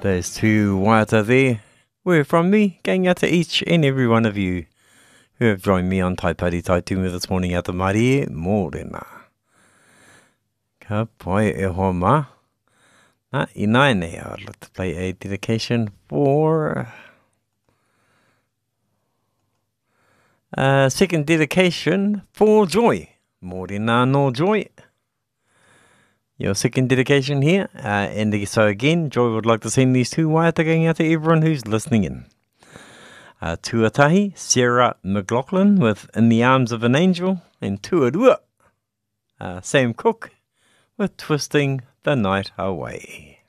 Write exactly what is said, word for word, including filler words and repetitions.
There's two waiata there. Word from me, going out to each and every one of you who have joined me on Taipari Taitumu this morning at the Marie Mōrena. Ka pai e hoa ma. Na, i nai nei, I'd like to play a dedication for... Uh, second dedication for Joy. Mōrena no Joy. Your second dedication here. Uh, and so again, Joy would like to send these two waiata going out to everyone who's listening in. Uh, tuatahi, Sarah McLaughlin with In the Arms of an Angel. And tuarua, uh, Sam Cooke with Twisting the Night Away.